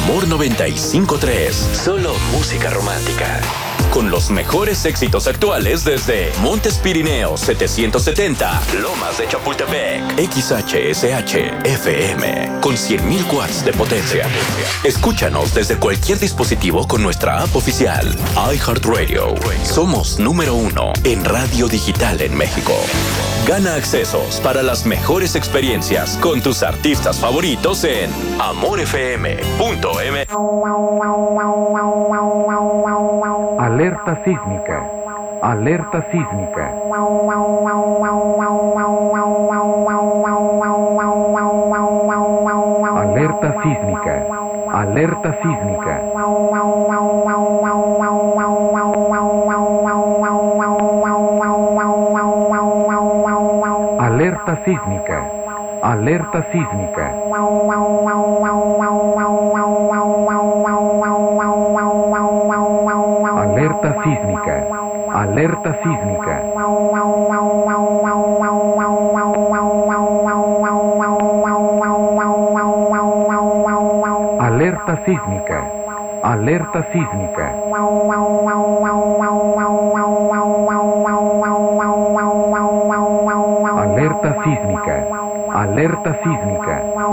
Amor 95.3. Solo música romántica. Con los mejores éxitos actuales desde Montes Pirineos 770, Lomas de Chapultepec, XHSH FM, con 100.000 watts de potencia. Escúchanos desde cualquier dispositivo con nuestra app oficial, iHeartRadio. Somos número 1 en radio digital en México. Gana accesos para las mejores experiencias con tus artistas favoritos en amorfm.m. Alerta sísmica. Alerta sísmica. Alerta sísmica. Alerta sísmica. Alerta sísmica. Alerta sísmica. Alerta sísmica. Alerta sísmica. Alerta sísmica. Alerta sísmica. Alerta sísmica. Alerta sísmica.